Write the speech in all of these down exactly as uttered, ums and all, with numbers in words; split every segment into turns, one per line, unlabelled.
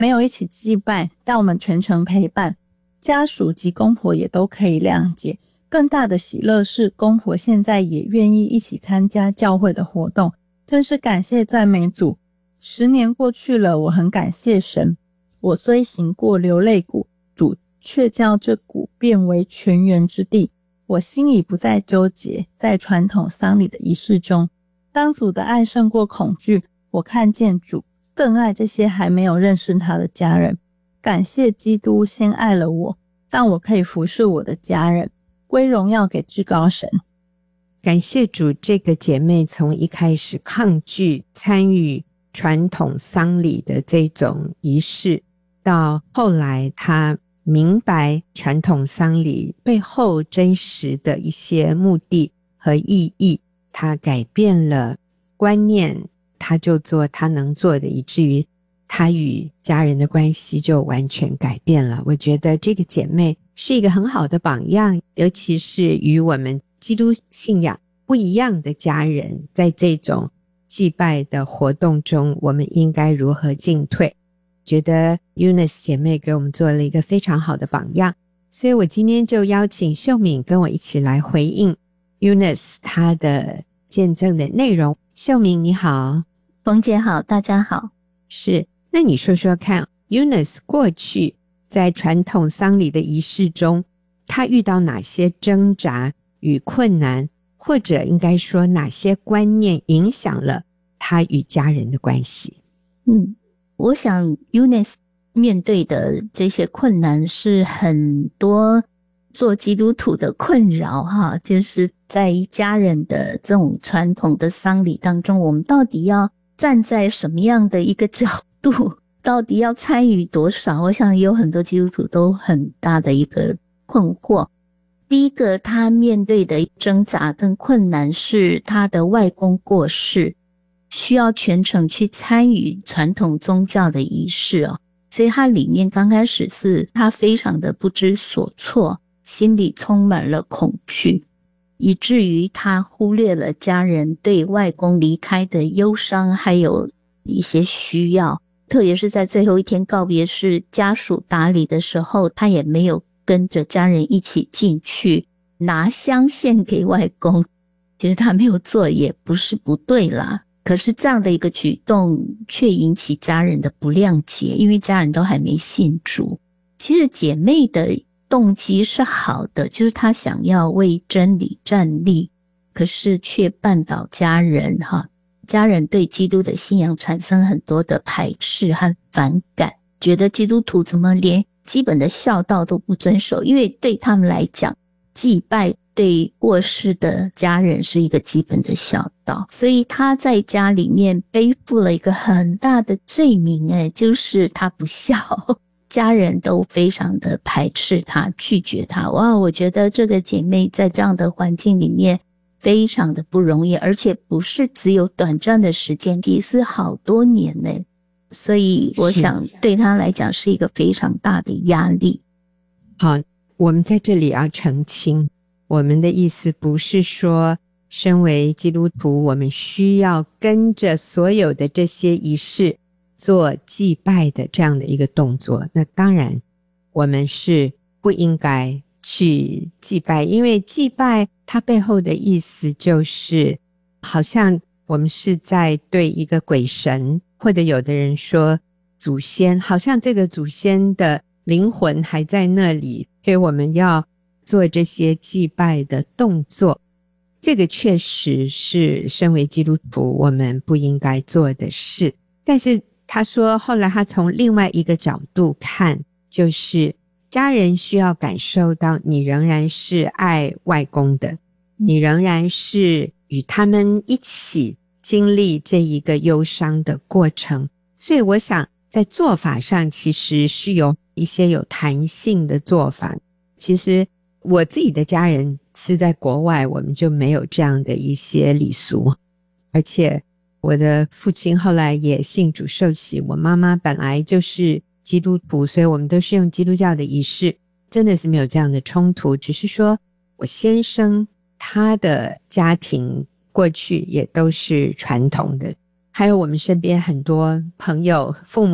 没有一起祭拜，但我们全程陪伴，家属及公婆也都可以谅解。更大的喜乐是公婆现在也愿意一起参加教会的活动，真是感谢赞美主。十年过去了，我很感谢神，我虽行过流泪谷，主却叫这谷变为泉源之地。我心里不再纠结在传统丧礼的仪式中，当主的爱胜过恐惧，我看见主更爱这些还没有认识他的家人。感谢基督先爱了我，让我可以服侍我的家人，归荣耀给至高神。
感谢主，这个姐妹从一开始抗拒参与传统丧礼的这种仪式，到后来她明白传统丧礼背后真实的一些目的和意义，她改变了观念，她就做她能做的，以至于她与家人的关系就完全改变了。我觉得这个姐妹是一个很好的榜样，尤其是与我们基督信仰不一样的家人，在这种祭拜的活动中，我们应该如何进退。觉得 Eunice 姐妹给我们做了一个非常好的榜样，所以我今天就邀请秀敏跟我一起来回应 Eunice 她的见证的内容。秀敏你好。
冯姐好，大家好。
是，那你说说看 Eunice 过去在传统丧礼的仪式中，她遇到哪些挣扎与困难，或者应该说哪些观念影响了她与家人的关系？
嗯，我想 Eunice 面对的这些困难是很多做基督徒的困扰哈，就是在一家人的这种传统的丧礼当中，我们到底要站在什么样的一个角度，到底要参与多少，我想有很多基督徒都很大的一个困惑。第一个他面对的挣扎跟困难是他的外公过世，需要全程去参与传统宗教的仪式哦，所以他里面刚开始是他非常的不知所措，心里充满了恐惧，以至于他忽略了家人对外公离开的忧伤，还有一些需要。特别是在最后一天告别式家属打理的时候，他也没有跟着家人一起进去拿香献给外公。其实他没有做也不是不对啦，可是这样的一个举动却引起家人的不谅解，因为家人都还没信主。其实姐妹的动机是好的，就是她想要为真理站立，可是却绊倒家人哈。家人对基督的信仰产生很多的排斥和反感，觉得基督徒怎么连基本的孝道都不遵守，因为对他们来讲，祭拜对过世的家人是一个基本的孝道，所以他在家里面背负了一个很大的罪名，诶，就是他不孝，家人都非常的排斥他，拒绝他。哇，我觉得这个姐妹在这样的环境里面非常的不容易，而且不是只有短暂的时间，其实好多年呢，所以我想对她来讲是一个非常大的压力。
好，我们在这里要澄清，我们的意思不是说身为基督徒我们需要跟着所有的这些仪式做祭拜的这样的一个动作，那当然我们是不应该去祭拜，因为祭拜它背后的意思就是好像我们是在对一个鬼神，或者有的人说祖先，好像这个祖先的灵魂还在那里，所以我们要做这些祭拜的动作。这个确实是身为基督徒我们不应该做的事，但是他说后来他从另外一个角度看，就是家人需要感受到你仍然是爱外公的，你仍然是与他们一起经历这一个忧伤的过程，所以我想在做法上其实是有一些有弹性的做法。其实我自己的家人是在国外，我们就没有这样的一些礼俗，而且我的父亲后来也信主受洗，我妈妈本来就是基督徒，所以我们都是用基督教的仪式，真的是没有这样的冲突，只是说我先生他的家庭过去也都是传统的，还有我们身边很多朋友父母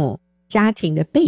家庭的背